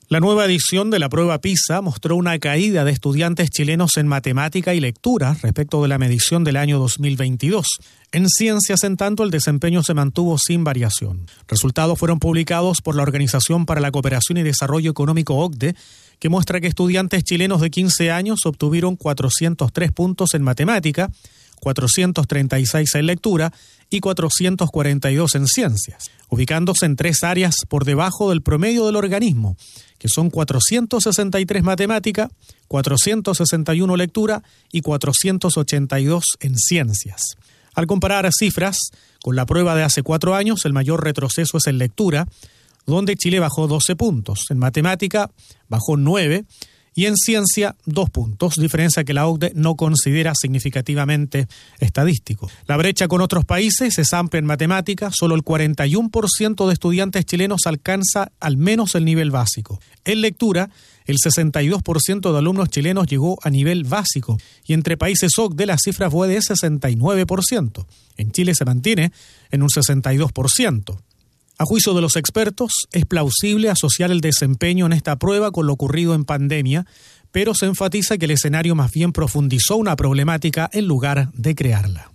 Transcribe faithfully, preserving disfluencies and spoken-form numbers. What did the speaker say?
La nueva edición de la prueba PISA mostró una caída de estudiantes chilenos en matemática y lectura respecto de la medición del año dos mil veintidós. En ciencias, en tanto, el desempeño se mantuvo sin variación. Resultados fueron publicados por la Organización para la Cooperación y Desarrollo Económico O C D E, que muestra que estudiantes chilenos de quince años obtuvieron cuatrocientos tres puntos en matemática, cuatrocientos treinta y seis en lectura y cuatrocientos cuarenta y dos en ciencias, ubicándose en tres áreas por debajo del promedio del organismo, que son cuatrocientos sesenta y tres matemática, cuatrocientos sesenta y uno lectura y cuatrocientos ochenta y dos en ciencias. Al comparar cifras con la prueba de hace cuatro años, el mayor retroceso es en lectura, donde Chile bajó doce puntos, en matemática bajó nueve y en ciencia dos puntos, diferencia que la O C D E no considera significativamente estadístico. La brecha con otros países es amplia en matemática, solo el cuarenta y uno por ciento de estudiantes chilenos alcanza al menos el nivel básico. En lectura, el sesenta y dos por ciento de alumnos chilenos llegó a nivel básico y entre países O C D E la cifra fue de sesenta y nueve por ciento. En Chile se mantiene en un sesenta y dos por ciento. A juicio de los expertos, es plausible asociar el desempeño en esta prueba con lo ocurrido en pandemia, pero se enfatiza que el escenario más bien profundizó una problemática en lugar de crearla.